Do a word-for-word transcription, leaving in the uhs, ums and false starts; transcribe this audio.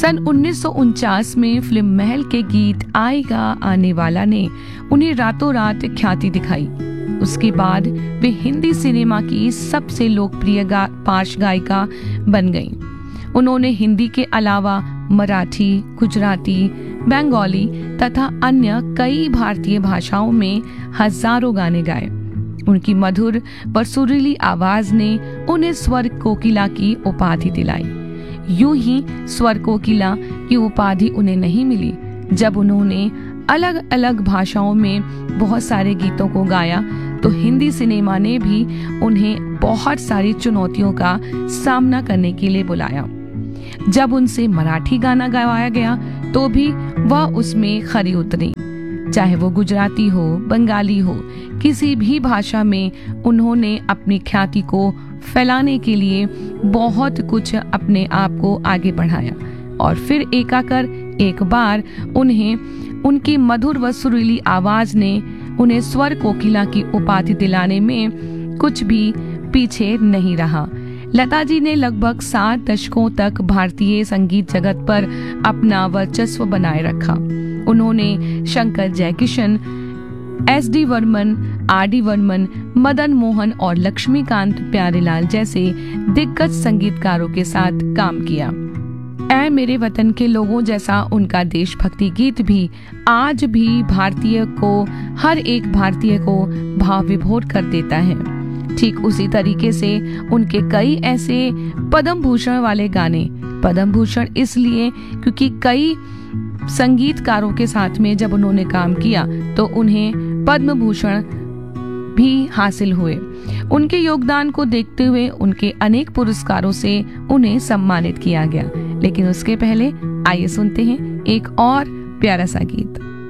सन उन्नीस सौ उनचास में फिल्म महल के गीत आएगा आने वाला ने उन्हें रातों रात ख्याति दिखाई। उसके बाद वे हिंदी सिनेमा की सबसे लोकप्रिय पार्श्व गायिका बन गईं। उन्होंने हिंदी के अलावा मराठी, गुजराती, बंगाली तथा अन्य कई भारतीय भाषाओं में हजारों गाने गाए। उनकी मधुर व सुरीली आवाज ने उन्हें स्वर कोकिला की उपाधि दिलाई। यूं ही स्वर कोकिला की उपाधि उन्हें नहीं मिली जब उन्होंने अलग अलग भाषाओं में बहुत सारे गीतों को गाया, तो हिंदी सिनेमा ने भी उन्हें बहुत सारी चुनौतियों का सामना करने के लिए बुलाया। जब उनसे मराठी गाना गवाया गया तो भी वह उसमें खरी उतरी। चाहे वो गुजराती हो, बंगाली हो, किसी भी भाषा में उन्होंने अपनी ख्याति को फैलाने के लिए बहुत कुछ अपने आप को आगे बढ़ाया और फिर एकाकर एक बार उन्हें उनकी मधुर व सुरीली आवाज ने उन्हें स्वर कोकिला की उपाधि दिलाने में कुछ भी पीछे नहीं रहा। लता जी ने लगभग सात दशकों तक भारतीय संगीत जगत पर अपना वर्चस्व बनाए रखा। उन्होंने Shankar Jaikishan, S D Varman, R D Varman, Madan Mohan और लक्ष्मीकांत प्यारेलाल जैसे दिग्गज संगीतकारों के साथ काम किया। ऐ मेरे वतन के लोगों जैसा उनका देशभक्ति गीत भी आज भी भारतीय को हर एक भारतीय को भाव विभोर कर देता है। ठीक उसी तरीके से उनके कई ऐसे पद्म भूषण वाले गाने, पद्म भूषण इसलिए क्योंकि कई संगीतकारों के साथ में जब उन्होंने काम किया तो उन्हें पद्म भूषण भी हासिल हुए। उनके योगदान को देखते हुए उनके अनेक पुरस्कारों से उन्हें सम्मानित किया गया। लेकिन उसके पहले आइए सुनते हैं एक और प्यारा सा गीत।